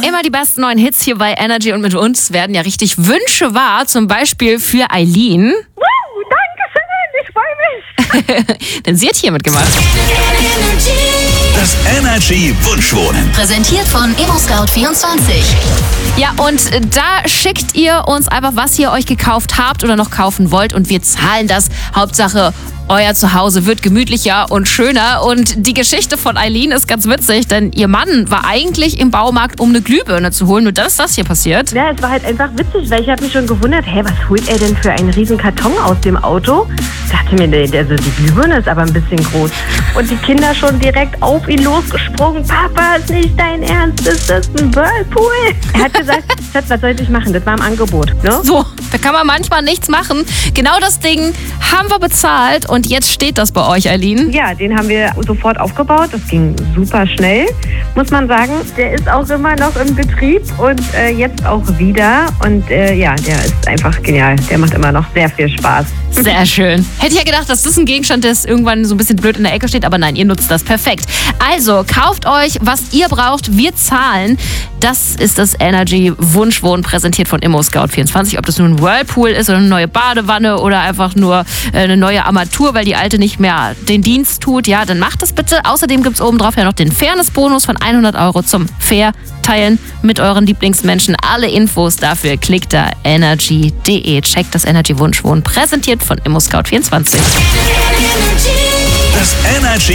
Immer die besten neuen Hits hier bei Energy und mit uns werden ja richtig Wünsche wahr. Zum Beispiel für Eileen. Danke schön, ich freue mich. Denn sie hat hier mitgemacht. Das Energy Wunschwohnen. Präsentiert von ImmoScout24. Ja, und da schickt ihr uns einfach, was ihr euch gekauft habt oder noch kaufen wollt. Und wir zahlen das. Hauptsache, euer Zuhause wird gemütlicher und schöner. Und die Geschichte von Eileen ist ganz witzig, denn ihr Mann war eigentlich im Baumarkt, um eine Glühbirne zu holen. Nur dann ist das hier passiert. Ja, es war halt einfach witzig, weil ich habe mich schon gewundert, was holt er denn für einen riesen Karton aus dem Auto? Dachte mir, die Glühbirne ist aber ein bisschen groß. Und die Kinder schon direkt auf ihn losgesprungen. Papa, ist nicht dein Ernst, ist das ein Whirlpool? Er hat gesagt, Schatz, was soll ich machen? Das war im Angebot. Ne? So, da kann man manchmal nichts machen. Genau das Ding haben wir bezahlt und jetzt steht das bei euch, Eileen. Ja, den haben wir sofort aufgebaut. Das ging super schnell, muss man sagen. Der ist auch immer noch im Betrieb und jetzt auch wieder. Und der ist einfach genial. Der macht immer noch sehr viel Spaß. Sehr schön. Hätte ich ja gedacht, dass das ein Gegenstand ist, irgendwann so ein bisschen blöd in der Ecke steht, aber nein, ihr nutzt das perfekt. Also, kauft euch, was ihr braucht, wir zahlen. Das ist das Energy Wunschwohnen, präsentiert von ImmoScout24. Ob das nun ein Whirlpool ist oder eine neue Badewanne oder einfach nur eine neue Armatur, weil die alte nicht mehr den Dienst tut, ja, dann macht das bitte. Außerdem gibt es obendrauf ja noch den Fairness-Bonus von 100 € zum Fair-Teilen mit euren Lieblingsmenschen. Alle Infos dafür klickt da energy.de. Checkt das Energy Wunschwohnen, präsentiert von ImmoScout24. Das Energy